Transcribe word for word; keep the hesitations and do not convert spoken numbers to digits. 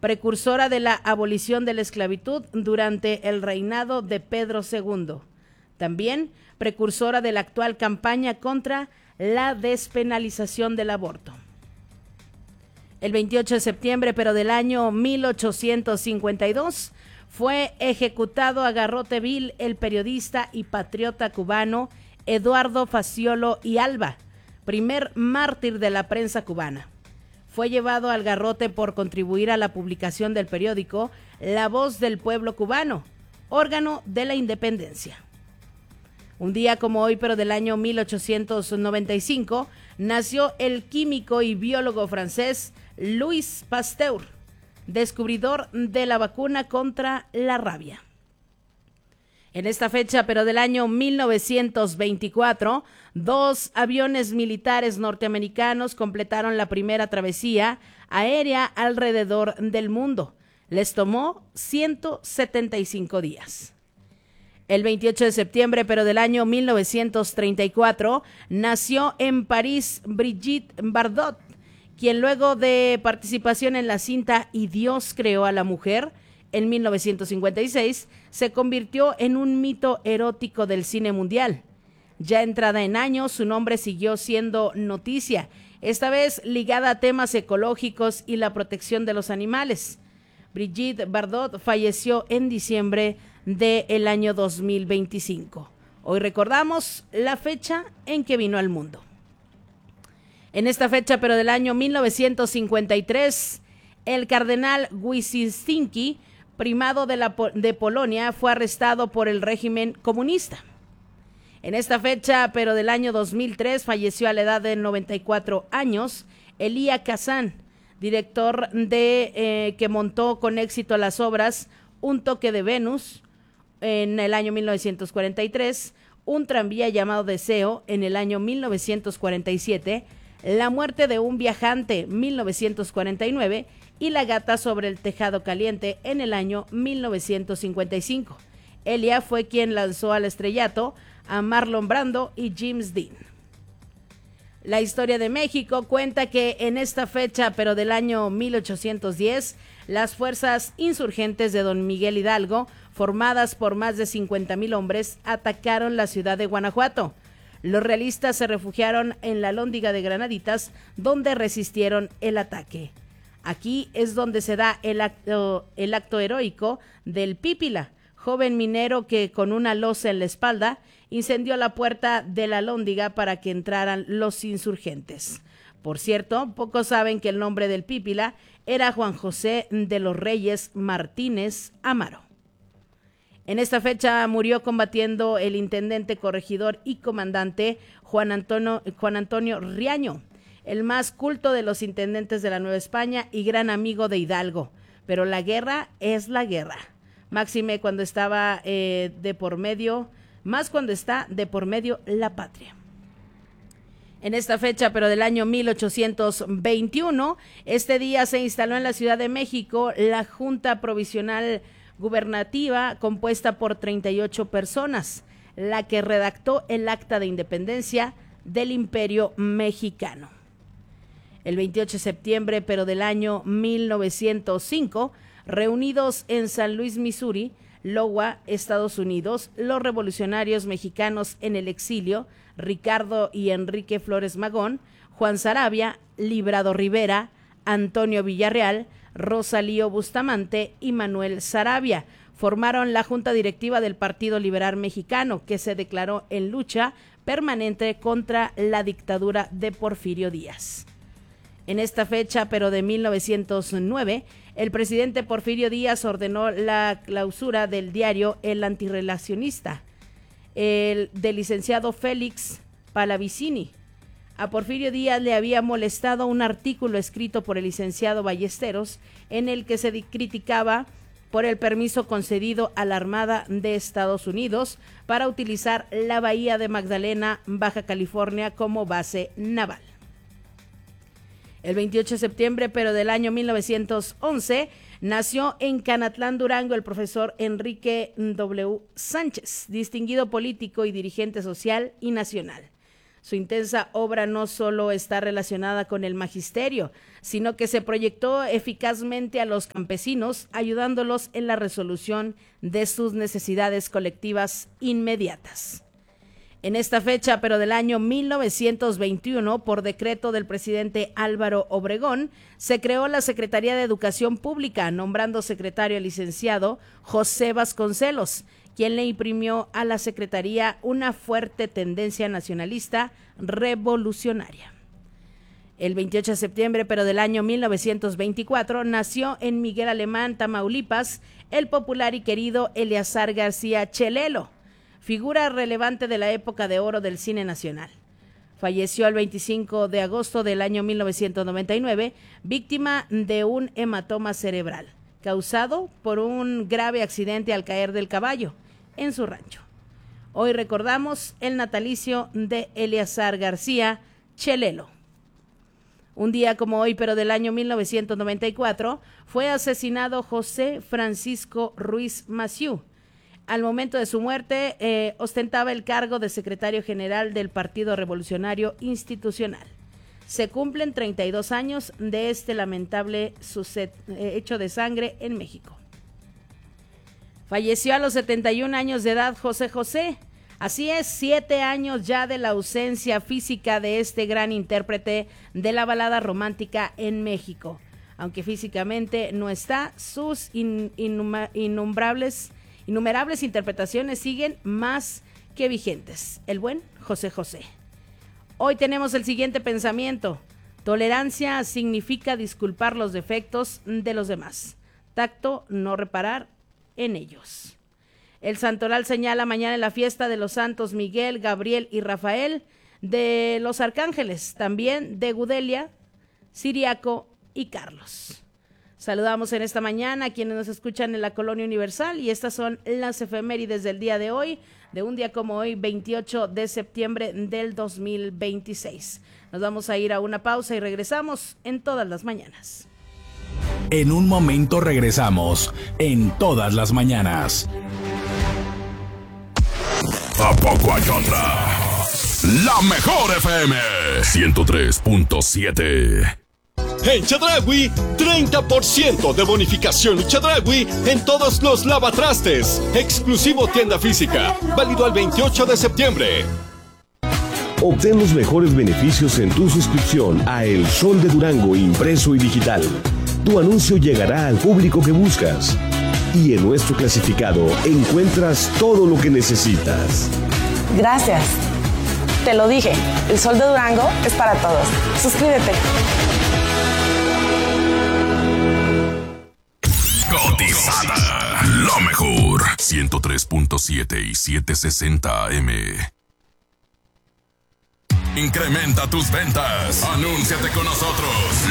precursora de la abolición de la esclavitud durante el reinado de Pedro segundo. También precursora de la actual campaña contra la despenalización del aborto. El veintiocho de septiembre, pero del año mil ochocientos cincuenta y dos, fue ejecutado a garrote vil el periodista y patriota cubano Eduardo Faciolo y Alba, primer mártir de la prensa cubana. Fue llevado al garrote por contribuir a la publicación del periódico La Voz del Pueblo Cubano, órgano de la independencia. Un día como hoy, pero del año mil ochocientos noventa y cinco, nació el químico y biólogo francés Louis Pasteur, descubridor de la vacuna contra la rabia. En esta fecha, pero del año mil novecientos veinticuatro, dos aviones militares norteamericanos completaron la primera travesía aérea alrededor del mundo. Les tomó ciento setenta y cinco días. El veintiocho de septiembre, pero del año mil novecientos treinta y cuatro, nació en París Brigitte Bardot, quien luego de participación en la cinta Y Dios creó a la mujer, en mil novecientos cincuenta y seis, se convirtió en un mito erótico del cine mundial. Ya entrada en años, su nombre siguió siendo noticia, esta vez ligada a temas ecológicos y la protección de los animales. Brigitte Bardot falleció en diciembre del año dos mil veinticinco. Hoy recordamos la fecha en que vino al mundo. En esta fecha, pero del año mil novecientos cincuenta y tres, el cardenal Wyszynski, primado de, la, de Polonia, fue arrestado por el régimen comunista. En esta fecha, pero del año dos mil tres, falleció a la edad de noventa y cuatro años Elia Kazan, director de eh, que montó con éxito las obras Un toque de Venus en el año mil novecientos cuarenta y tres, Un tranvía llamado Deseo en el año mil novecientos cuarenta y siete, La muerte de un viajante mil novecientos cuarenta y nueve y La gata sobre el tejado caliente en el año mil novecientos cincuenta y cinco. Elia fue quien lanzó al estrellato a Marlon Brando y James Dean. La historia de México cuenta que en esta fecha, pero del año mil ochocientos diez, las fuerzas insurgentes de don Miguel Hidalgo, formadas por más de cincuenta mil hombres, atacaron la ciudad de Guanajuato. Los realistas se refugiaron en la Lóndiga de Granaditas, donde resistieron el ataque. Aquí es donde se da el acto, el acto heroico del Pípila, joven minero que con una losa en la espalda incendió la puerta de la Lóndiga para que entraran los insurgentes. Por cierto, pocos saben que el nombre del Pípila era Juan José de los Reyes Martínez Amaro. En esta fecha murió combatiendo el intendente, corregidor y comandante Juan Antonio, Juan Antonio Riaño, el más culto de los intendentes de la Nueva España y gran amigo de Hidalgo. Pero la guerra es la guerra. Máxime cuando estaba eh, de por medio, más cuando está de por medio la patria. En esta fecha, pero del año mil ochocientos veintiuno, este día se instaló en la Ciudad de México la Junta Provisional Gubernativa, compuesta por treinta y ocho personas, la que redactó el Acta de Independencia del Imperio Mexicano. El veintiocho de septiembre, pero del año mil novecientos cinco, reunidos en San Luis, Missouri, Iowa, Estados Unidos, los revolucionarios mexicanos en el exilio, Ricardo y Enrique Flores Magón, Juan Saravia, Librado Rivera, Antonio Villarreal, Rosalío Bustamante y Manuel Saravia, formaron la Junta Directiva del Partido Liberal Mexicano, que se declaró en lucha permanente contra la dictadura de Porfirio Díaz. En esta fecha, pero de mil novecientos nueve, el presidente Porfirio Díaz ordenó la clausura del diario El Antirrelacionista, el del licenciado Félix Palavicini. A Porfirio Díaz le había molestado un artículo escrito por el licenciado Ballesteros en el que se criticaba por el permiso concedido a la Armada de Estados Unidos para utilizar la bahía de Magdalena, Baja California, como base naval. El veintiocho de septiembre, pero del año mil novecientos once, nació en Canatlán, Durango, el profesor Enrique W. Sánchez, distinguido político y dirigente social y nacional. Su intensa obra no solo está relacionada con el magisterio, sino que se proyectó eficazmente a los campesinos, ayudándolos en la resolución de sus necesidades colectivas inmediatas. En esta fecha, pero del año mil novecientos veintiuno, por decreto del presidente Álvaro Obregón, se creó la Secretaría de Educación Pública, nombrando secretario al licenciado José Vasconcelos, quien le imprimió a la Secretaría una fuerte tendencia nacionalista revolucionaria. El veintiocho de septiembre, pero del año mil novecientos veinticuatro, nació en Miguel Alemán, Tamaulipas, el popular y querido Eleazar García Chelelo, figura relevante de la época de oro del cine nacional. Falleció el veinticinco de agosto del año mil novecientos noventa y nueve, víctima de un hematoma cerebral, causado por un grave accidente al caer del caballo en su rancho. Hoy recordamos el natalicio de Eleazar García Chelelo. Un día como hoy, pero del año mil novecientos noventa y cuatro, fue asesinado José Francisco Ruiz Massieu. Al momento de su muerte, eh, ostentaba el cargo de secretario general del Partido Revolucionario Institucional. Se cumplen treinta y dos años de este lamentable suced, eh, hecho de sangre en México. Falleció a los setenta y un años de edad José José. Así es, siete años ya de la ausencia física de este gran intérprete de la balada romántica en México. Aunque físicamente no está, sus in, inuma, inumerables, innumerables interpretaciones siguen más que vigentes. El buen José José. Hoy tenemos el siguiente pensamiento: tolerancia significa disculpar los defectos de los demás. Tacto, no reparar en ellos. El santoral señala mañana en la fiesta de los santos Miguel, Gabriel y Rafael, de los arcángeles, también de Gudelia, Ciriaco y Carlos. Saludamos en esta mañana a quienes nos escuchan en la Colonia Universal y estas son las efemérides del día de hoy, de un día como hoy, veintiocho de septiembre del dos mil veintiséis. Nos vamos a ir a una pausa y regresamos en Todas las Mañanas. En un momento regresamos en Todas las Mañanas. ¿A poco hay otra? La mejor F M ciento tres punto siete. En Chedraui, treinta por ciento de bonificación y Chedraui en todos los lavatrastes. Exclusivo tienda física, válido al veintiocho de septiembre. Obtén los mejores beneficios en tu suscripción a El Sol de Durango impreso y digital. Tu anuncio llegará al público que buscas. Y en nuestro clasificado encuentras todo lo que necesitas. Gracias. Te lo dije, El Sol de Durango es para todos. Suscríbete. Cotizada. Lo mejor. ciento tres punto siete y setecientos sesenta A M. Incrementa tus ventas. Anúnciate con nosotros.